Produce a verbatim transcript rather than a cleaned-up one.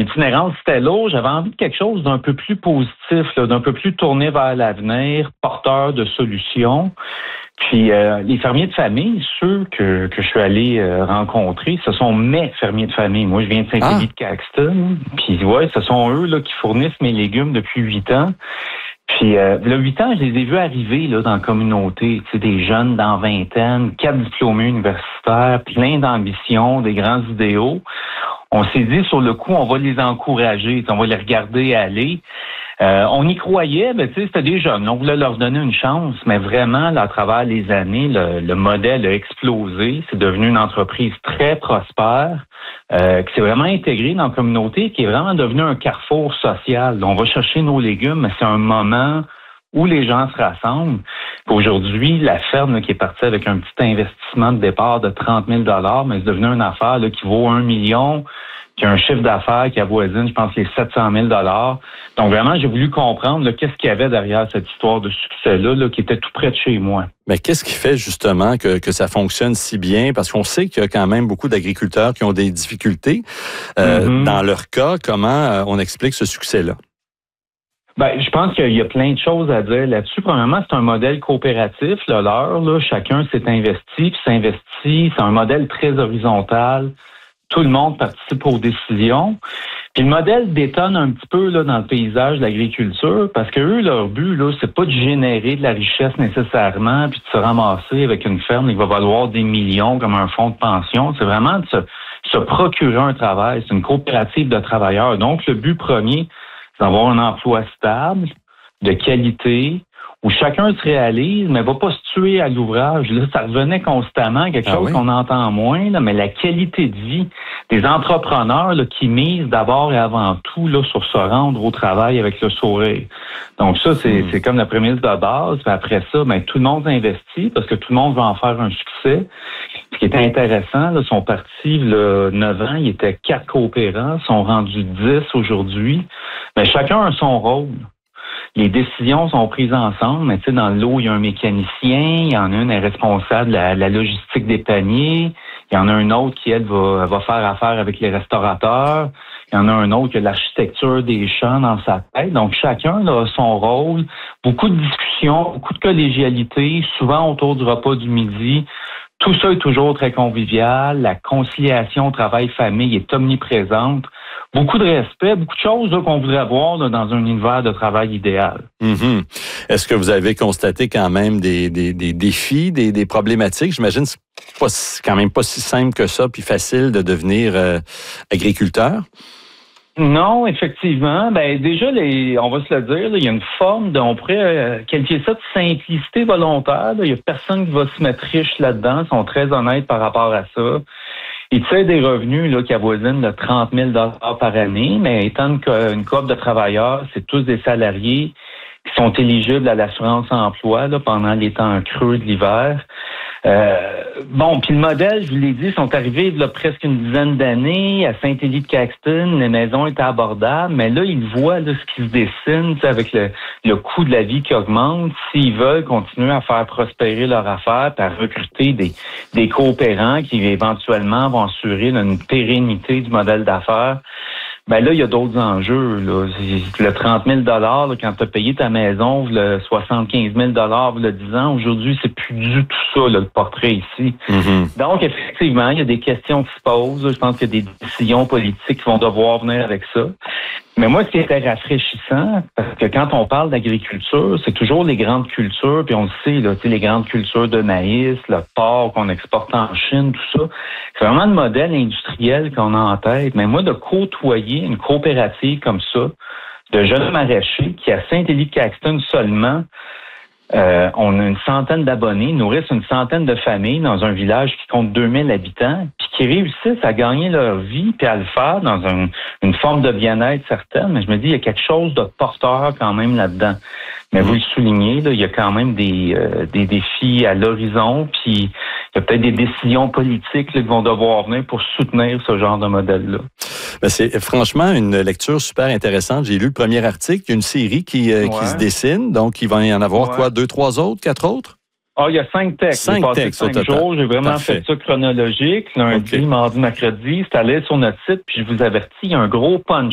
itinérance, c'était lourd. J'avais envie de quelque chose d'un peu plus positif, là, d'un peu plus tourné vers l'avenir, porteur de solutions. Puis euh, les fermiers de famille, ceux que, que je suis allé euh, rencontrer, ce sont mes fermiers de famille. Moi, je viens de Saint-Élie de Caxton. Puis ouais, ce sont eux là, qui fournissent mes légumes depuis huit ans. Puis euh, là, huit ans, je les ai vus arriver là, dans la communauté. Tu sais, des jeunes dans vingtaine, quatre diplômés universitaires, plein d'ambition, des grands idéaux. On s'est dit, sur le coup, on va les encourager, on va les regarder aller. Euh, on y croyait, mais tu sais, c'était des jeunes. On voulait leur donner une chance, mais vraiment, là, à travers les années, le, le modèle a explosé. C'est devenu une entreprise très prospère, euh, qui s'est vraiment intégrée dans la communauté, qui est vraiment devenu un carrefour social. On va chercher nos légumes, mais c'est un moment où les gens se rassemblent. Puis aujourd'hui, la ferme là, qui est partie avec un petit investissement de départ de trente mille dollars, mais c'est devenu une affaire là, qui vaut un million, qui a un chiffre d'affaires qui avoisine, je pense, les sept cent mille dollars. Donc vraiment, j'ai voulu comprendre là, qu'est-ce qu'il y avait derrière cette histoire de succès-là, là, qui était tout près de chez moi. Mais qu'est-ce qui fait justement que, que ça fonctionne si bien? Parce qu'on sait qu'il y a quand même beaucoup d'agriculteurs qui ont des difficultés. Euh, mm-hmm. Dans leur cas, comment euh, on explique ce succès-là? Ben, je pense qu'il y a plein de choses à dire là-dessus. Premièrement, c'est un modèle coopératif, là, leur, là. Chacun s'est investi, puis s'investit. C'est un modèle très horizontal. Tout le monde participe aux décisions. Puis le modèle détonne un petit peu là, dans le paysage de l'agriculture, parce que eux, leur but, là, c'est pas de générer de la richesse nécessairement, puis de se ramasser avec une ferme qui va valoir des millions comme un fonds de pension. C'est vraiment de se, se procurer un travail. C'est une coopérative de travailleurs. Donc, le but premier, c'est d'avoir un emploi stable, de qualité, où chacun se réalise, mais va pas se tuer à l'ouvrage. Là, ça revenait constamment, quelque ah chose oui? qu'on entend moins, là, mais la qualité de vie des entrepreneurs là, qui misent d'abord et avant tout là, sur se rendre au travail avec le sourire. Donc ça, c'est, mmh. c'est comme la prémisse de base. Puis après ça, ben, tout le monde investit parce que tout le monde veut en faire un succès. Ce qui est intéressant, là, sont partis là, neuf ans, ils étaient quatre coopérants, sont rendus dix aujourd'hui. Mais chacun a son rôle. Les décisions sont prises ensemble, mais tu sais, dans le lot, il y a un mécanicien, il y en a une qui est responsable de la, la logistique des paniers, il y en a un autre qui, elle, va, va faire affaire avec les restaurateurs, il y en a un autre qui a l'architecture des champs dans sa tête. Donc, chacun là, a son rôle. Beaucoup de discussions, beaucoup de collégialité, souvent autour du repas du midi. Tout ça est toujours très convivial. La conciliation travail-famille est omniprésente. Beaucoup de respect, beaucoup de choses là, qu'on voudrait avoir là, dans un univers de travail idéal. Mm-hmm. Est-ce que vous avez constaté quand même des, des, des défis, des, des problématiques? J'imagine que c'est, pas, c'est quand même pas si simple que ça, puis facile de devenir euh, agriculteur. Non, effectivement. Ben déjà, les, on va se le dire, là, il y a une forme de, on pourrait euh, qualifier ça de simplicité volontaire. Là. Il y a personne qui va se mettre riche là-dedans. Ils sont très honnêtes par rapport à ça. Ils tirent des revenus là, qui avoisinent de trente mille dollars par année, mais étant une, une cohorte de travailleurs, c'est tous des salariés qui sont éligibles à l'assurance emploi là, pendant les temps creux de l'hiver. Euh, bon, puis le modèle, je vous l'ai dit, sont arrivés là, presque une dizaine d'années à Saint-Élie de Caxton, les maisons étaient abordables, mais là, ils voient là, ce qui se dessine avec le, le coût de la vie qui augmente. S'ils veulent continuer à faire prospérer leur affaire, à recruter des, des coopérants qui éventuellement vont assurer là, une pérennité du modèle d'affaires, ben là, il y a d'autres enjeux. Là. Le trente mille dollars, là, quand tu as payé ta maison, le soixante-quinze mille dollars, le dix ans, aujourd'hui, c'est plus du tout ça, là, le portrait ici. Mm-hmm. Donc, effectivement, il y a des questions qui se posent. Je pense qu'il y a des décisions politiques qui vont devoir venir avec ça. Mais moi, ce qui était rafraîchissant, parce que quand on parle d'agriculture, c'est toujours les grandes cultures, puis on le sait, là, les grandes cultures de maïs, le porc qu'on exporte en Chine, tout ça. C'est vraiment le modèle industriel qu'on a en tête. Mais moi, de côtoyer une coopérative comme ça, de jeunes maraîchers qui, à Saint-Élie de Caxton seulement, Euh, on a une centaine d'abonnés, nourrissent une centaine de familles dans un village qui compte deux mille habitants, puis qui réussissent à gagner leur vie puis à le faire dans un, une forme de bien-être certaine. Mais je me dis, il y a quelque chose de porteur quand même là-dedans. Mais vous le soulignez, là, il y a quand même des, euh, des défis à l'horizon, puis il y a peut-être des décisions politiques là, qui vont devoir venir pour soutenir ce genre de modèle-là. Ben c'est franchement une lecture super intéressante. J'ai lu le premier article. Il y a une série qui, euh, ouais. qui se dessine. Donc, il va y en avoir ouais. quoi? Deux, trois autres, quatre autres? Ah, il y a cinq textes. Cinq j'ai textes cinq au total. jours. J'ai vraiment Parfait. fait ça chronologique. Lundi, okay. mardi, mercredi. C'est allé sur notre site. Puis je vous avertis, il y a un gros punch